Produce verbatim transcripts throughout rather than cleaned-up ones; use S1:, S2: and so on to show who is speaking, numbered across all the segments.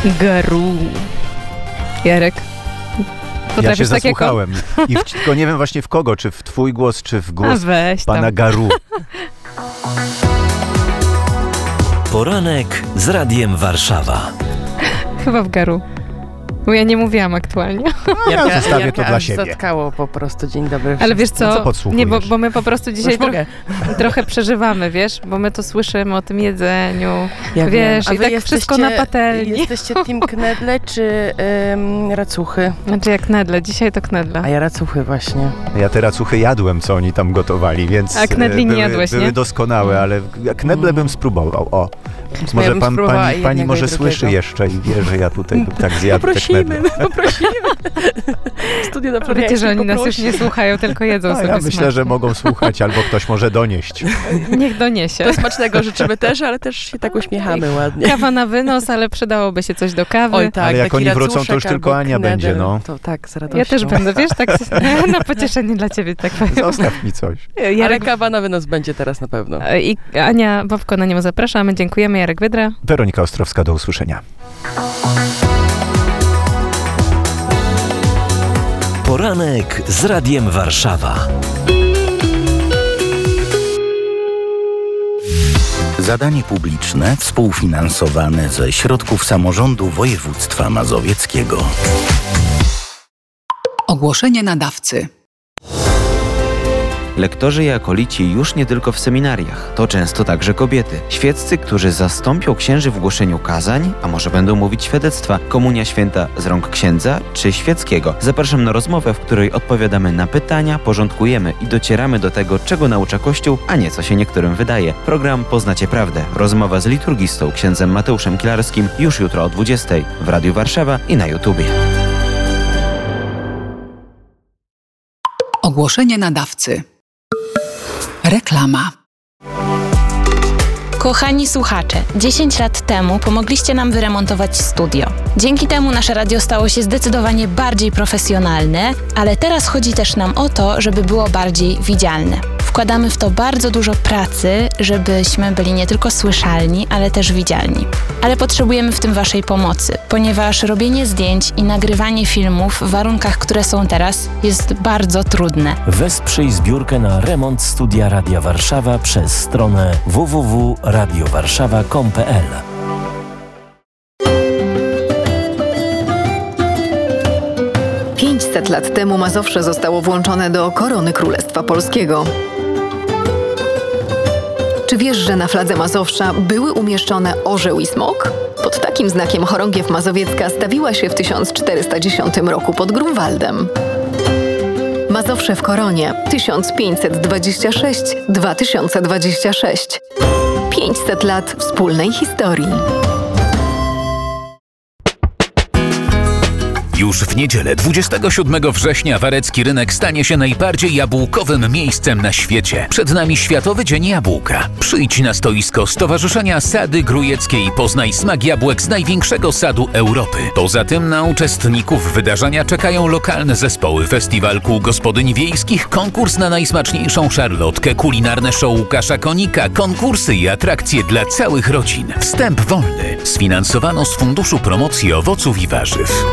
S1: Garu. Jarek?
S2: Ja się zasłuchałem. I w, tylko nie wiem właśnie w kogo, czy w twój głos, czy w głos pana Garu.
S3: Poranek z Radiem Warszawa.
S1: Chyba w Garu. Bo ja nie mówiłam aktualnie.
S2: No, ja zostawię to dla siebie.
S4: Zatkało po prostu, dzień dobry.
S1: Ale wiesz co?
S2: No co
S1: nie, bo, bo my po prostu dzisiaj tro- trochę przeżywamy, wiesz? Bo my to słyszymy o tym jedzeniu,
S4: ja
S1: wiesz,
S4: wiem.
S1: i tak wszystko na patelni.
S4: Jesteście team knedle czy ym, racuchy?
S1: Znaczy jak knedle, dzisiaj to knedle.
S4: A ja racuchy właśnie.
S2: Ja te racuchy jadłem, co oni tam gotowali, więc
S1: A knedli
S2: były,
S1: nie jadłeś,
S2: były
S1: nie?
S2: doskonałe, ale knedle bym spróbował, o.
S4: Ja
S2: Może
S4: bym
S2: pan, pani, pani może
S4: drugiego.
S2: słyszy jeszcze i wie, że ja tutaj tak zjadł te
S4: Poprosimy,
S2: knedle.
S4: poprosimy. Studio na prawie.
S1: Wiecie, że oni nas już nie słuchają, tylko jedzą
S2: No,
S1: sobie
S2: ja myślę,
S1: smacznie.
S2: że mogą słuchać, albo ktoś może donieść.
S1: Niech doniesie.
S4: To smacznego życzymy też, ale też się tak uśmiechamy ładnie.
S1: Kawa na wynos, ale przydałoby się coś do kawy.
S4: Oj, tak,
S2: Ale jak
S4: taki
S2: oni wrócą, to już
S4: racuszek
S2: tylko
S4: albo
S2: Ania
S4: knedel,
S2: będzie, no.
S4: To tak, z radością.
S1: Ja też będę, wiesz, tak na pocieszenie dla ciebie, tak powiem.
S2: Zostaw mi coś.
S4: Ale
S1: Jarek...
S4: kawa na wynos będzie teraz na pewno.
S1: I Ania Bobko na nią zapraszamy. Dziękujemy. Jarek Wydra.
S2: Weronika Ostrowska, do usłyszenia.
S3: Poranek z Radiem Warszawa.
S5: Zadanie publiczne współfinansowane ze środków samorządu województwa mazowieckiego.
S6: Ogłoszenie nadawcy.
S7: Lektorzy i akolici już nie tylko w seminariach, to często także kobiety. Świeccy, którzy zastąpią księży w głoszeniu kazań, a może będą mówić świadectwa, komunia święta z rąk księdza czy świeckiego. Zapraszam na rozmowę, w której odpowiadamy na pytania, porządkujemy i docieramy do tego, czego naucza Kościół, a nie co się niektórym wydaje. Program Poznacie Prawdę. Rozmowa z liturgistą księdzem Mateuszem Kilarskim już jutro o dwudziestej w Radiu Warszawa i na YouTubie.
S6: Ogłoszenie nadawcy. Reklama.
S8: Kochani słuchacze, dziesięć lat temu pomogliście nam wyremontować studio. Dzięki temu nasze radio stało się zdecydowanie bardziej profesjonalne, ale teraz chodzi też nam o to, żeby było bardziej widzialne. Wkładamy w to bardzo dużo pracy, żebyśmy byli nie tylko słyszalni, ale też widzialni. Ale potrzebujemy w tym waszej pomocy, ponieważ robienie zdjęć i nagrywanie filmów w warunkach, które są teraz, jest bardzo trudne.
S3: Wesprzyj zbiórkę na remont studia Radia Warszawa przez stronę w w w kropka radio warszawa kropka com kropka p l.
S9: pięćset lat temu Mazowsze zostało włączone do korony Królestwa Polskiego. Czy wiesz, że na fladze Mazowsza były umieszczone orzeł i smok? Pod takim znakiem chorągiew mazowiecka stawiła się w tysiąc czterysta dziesiątym roku pod Grunwaldem. Mazowsze w koronie tysiąc pięćset dwadzieścia sześć do dwa tysiące dwadzieścia sześć. pięćset lat wspólnej historii.
S10: Już w niedzielę dwudziestego siódmego września Warecki Rynek stanie się najbardziej jabłkowym miejscem na świecie. Przed nami Światowy Dzień Jabłka. Przyjdź na stoisko Stowarzyszenia Sady Grujeckie i poznaj smak jabłek z największego sadu Europy. Poza tym na uczestników wydarzenia czekają lokalne zespoły, festiwal kół gospodyń wiejskich, konkurs na najsmaczniejszą szarlotkę, kulinarne show Łukasza Konika, konkursy i atrakcje dla całych rodzin. Wstęp wolny. Sfinansowano z Funduszu Promocji Owoców i Warzyw.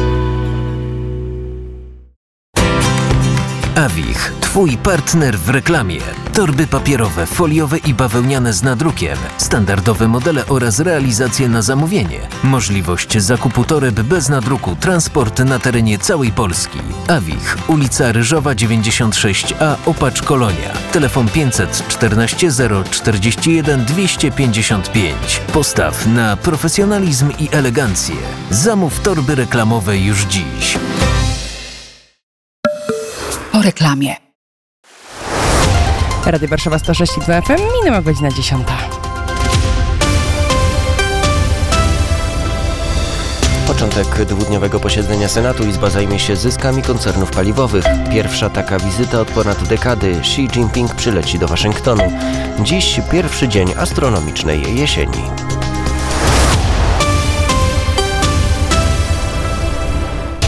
S3: Awich, twój partner w reklamie. Torby papierowe, foliowe i bawełniane z nadrukiem, standardowe modele oraz realizacje na zamówienie. Możliwość zakupu toreb bez nadruku, transport na terenie całej Polski. Awich, ulica Ryżowa dziewięćdziesiąt sześć a, Opacz Kolonia. Telefon pięćset czternaście zero czterdzieści jeden dwieście pięćdziesiąt pięć. Postaw na profesjonalizm i elegancję. Zamów torby reklamowe już dziś.
S6: Po reklamie.
S4: Radio Warszawa sto sześć i dwa F M, minęła godzina dziesiąta.
S11: Początek dwudniowego posiedzenia Senatu. Izba zajmie się zyskami koncernów paliwowych. Pierwsza taka wizyta od ponad dekady. Xi Jinping przyleci do Waszyngtonu. Dziś pierwszy dzień astronomicznej jesieni.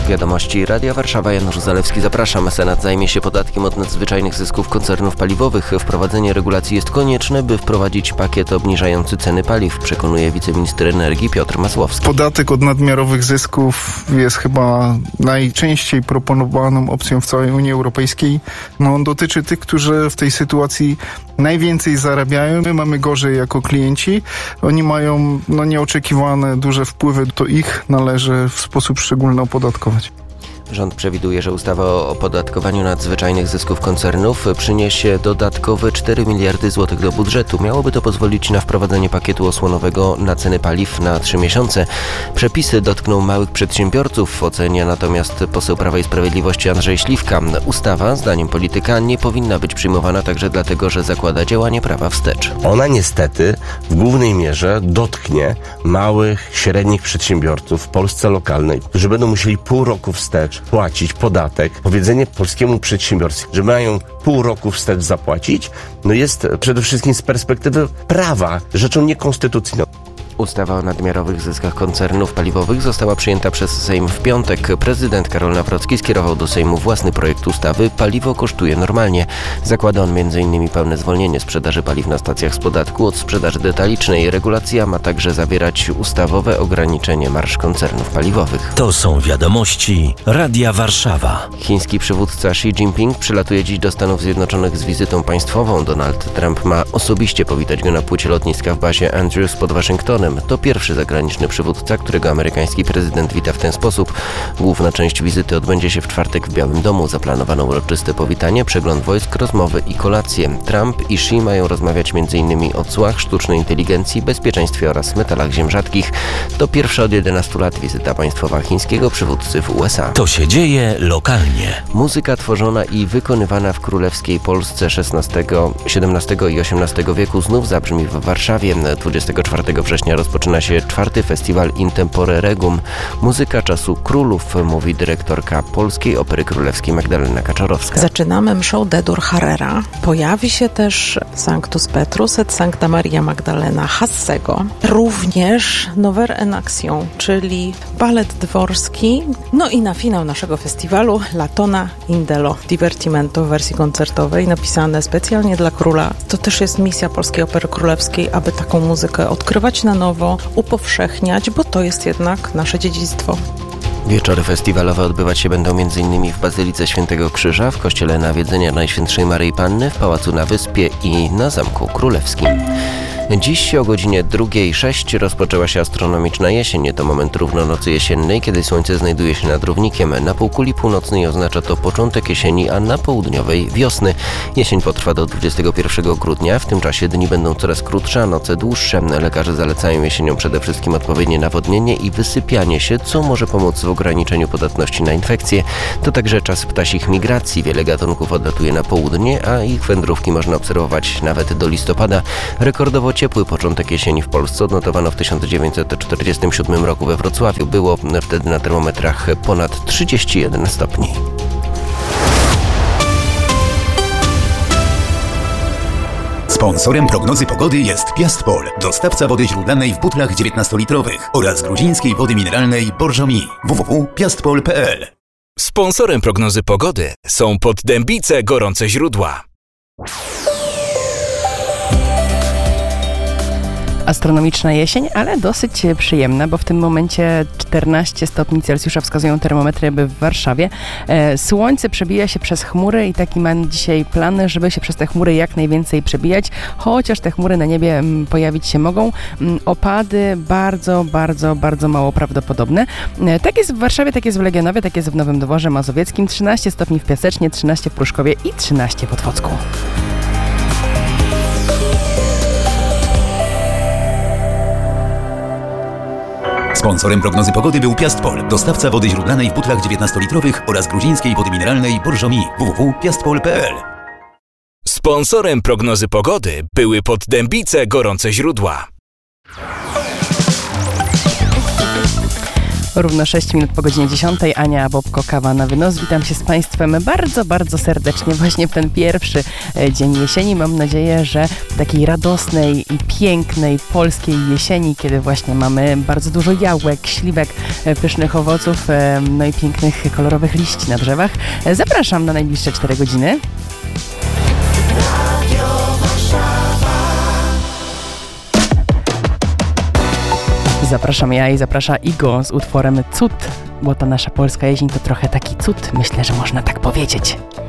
S11: Wiadomości Radia Warszawa, Janusz Zalewski, zapraszam. Senat zajmie się podatkiem od nadzwyczajnych zysków koncernów paliwowych. Wprowadzenie regulacji jest konieczne, by wprowadzić pakiet obniżający ceny paliw, przekonuje wiceminister energii Piotr Masłowski.
S12: Podatek od nadmiarowych zysków jest chyba najczęściej proponowaną opcją w całej Unii Europejskiej. No, on dotyczy tych, którzy w tej sytuacji najwięcej zarabiają. My mamy gorzej jako klienci. Oni mają no, nieoczekiwane duże wpływy. To ich należy w sposób szczególny opodatkować.
S11: Rząd przewiduje, że ustawa o opodatkowaniu nadzwyczajnych zysków koncernów przyniesie dodatkowe cztery miliardy złotych do budżetu. Miałoby to pozwolić na wprowadzenie pakietu osłonowego na ceny paliw na trzy miesiące. Przepisy dotkną małych przedsiębiorców, ocenia natomiast poseł Prawa i Sprawiedliwości Andrzej Śliwka. Ustawa, zdaniem polityka, nie powinna być przyjmowana także dlatego, że zakłada działanie prawa wstecz.
S13: Ona niestety w głównej mierze dotknie małych, średnich przedsiębiorców w Polsce lokalnej, którzy będą musieli pół roku wstecz płacić podatek. Powiedzenie polskiemu przedsiębiorcy, że mają pół roku wstecz zapłacić, no jest przede wszystkim z perspektywy prawa rzeczą niekonstytucyjną.
S11: Ustawa o nadmiarowych zyskach koncernów paliwowych została przyjęta przez Sejm w piątek. Prezydent Karol Nawrocki skierował do Sejmu własny projekt ustawy Paliwo kosztuje normalnie. Zakłada on między innymi pełne zwolnienie sprzedaży paliw na stacjach z podatku od sprzedaży detalicznej. Regulacja ma także zawierać ustawowe ograniczenie marż koncernów paliwowych.
S14: To są wiadomości Radia Warszawa.
S11: Chiński przywódca Xi Jinping przylatuje dziś do Stanów Zjednoczonych z wizytą państwową. Donald Trump ma osobiście powitać go na płycie lotniska w bazie Andrews pod Waszyngtonem. To pierwszy zagraniczny przywódca, którego amerykański prezydent wita w ten sposób. Główna część wizyty odbędzie się w czwartek w Białym Domu. Zaplanowano uroczyste powitanie, przegląd wojsk, rozmowy i kolacje. Trump i Xi mają rozmawiać m.in. o cłach, sztucznej inteligencji, bezpieczeństwie oraz metalach ziem rzadkich. To pierwsza od jedenastu lat wizyta państwowa chińskiego przywódcy w U S A.
S14: To się dzieje lokalnie.
S11: Muzyka tworzona i wykonywana w królewskiej Polsce szesnastego, siedemnastego i osiemnastego wieku znów zabrzmi w Warszawie. dwudziestego czwartego września rozpoczyna się czwarty festiwal In Tempore Regum. Muzyka czasu królów, mówi dyrektorka Polskiej Opery Królewskiej Magdalena Kaczorowska.
S15: Zaczynamy mszą D-dur Harrera. Pojawi się też Sanctus Petrus et Sancta Maria Magdalena Hassego. Również Nover en Action, czyli balet dworski. No i na finał naszego festiwalu Latona Indelo Divertimento w wersji koncertowej, napisane specjalnie dla króla. To też jest misja Polskiej Opery Królewskiej, aby taką muzykę odkrywać na nowo, upowszechniać, bo to jest jednak nasze dziedzictwo.
S11: Wieczory festiwalowe odbywać się będą m.in. w Bazylice Świętego Krzyża, w Kościele Nawiedzenia Najświętszej Maryi Panny, w Pałacu na Wyspie i na Zamku Królewskim. Dziś o godzinie drugiej sześć rozpoczęła się astronomiczna jesień. To moment równonocy jesiennej, kiedy słońce znajduje się nad równikiem. Na półkuli północnej oznacza to początek jesieni, a na południowej wiosny. Jesień potrwa do dwudziestego pierwszego grudnia. W tym czasie dni będą coraz krótsze, a noce dłuższe. Lekarze zalecają jesienią przede wszystkim odpowiednie nawodnienie i wysypianie się, co może pomóc w ograniczeniu podatności na infekcje. To także czas ptasich migracji. Wiele gatunków odlatuje na południe, a ich wędrówki można obserwować nawet do listopada. Rekordowo ciepły początek jesieni w Polsce odnotowano w tysiąc dziewięćset czterdziestym siódmym roku we Wrocławiu. Było wtedy na termometrach ponad trzydzieści jeden stopni.
S16: Sponsorem prognozy pogody jest Piastpol, dostawca wody źródlanej w butlach dziewiętnastolitrowych oraz gruzińskiej wody mineralnej Borżomi. w w w kropka piastpol kropka p l.
S17: Sponsorem prognozy pogody są Poddębice Gorące Źródła.
S18: Astronomiczna jesień, ale dosyć przyjemna, bo w tym momencie czternaście stopni Celsjusza wskazują termometry w Warszawie. E, słońce przebija się przez chmury i taki mam dzisiaj plan, żeby się przez te chmury jak najwięcej przebijać, chociaż te chmury na niebie m, pojawić się mogą. M, opady bardzo, bardzo, bardzo mało prawdopodobne. E, tak jest w Warszawie, tak jest w Legionowie, tak jest w Nowym Dworze Mazowieckim, trzynaście stopni w Piasecznie, trzynaście w Pruszkowie i trzynaście pod Wocku.
S16: Sponsorem prognozy pogody był Piastpol, dostawca wody źródlanej w butlach dziewiętnastolitrowych oraz gruzińskiej wody mineralnej Borżomi. w w w kropka piastpol kropka p l.
S17: Sponsorem prognozy pogody były Poddębice Gorące Źródła.
S18: Równo sześć minut po godzinie dziesiątej. Ania Bobko, Kawa na wynos. Witam się z Państwem bardzo, bardzo serdecznie właśnie w ten pierwszy dzień jesieni. Mam nadzieję, że takiej radosnej i pięknej polskiej jesieni, kiedy właśnie mamy bardzo dużo jałek, śliwek, pysznych owoców, no i pięknych, kolorowych liści na drzewach. Zapraszam na najbliższe cztery godziny. Zapraszam ja i zaprasza Igo z utworem Cud, bo ta nasza polska jesień to trochę taki cud, myślę, że można tak powiedzieć.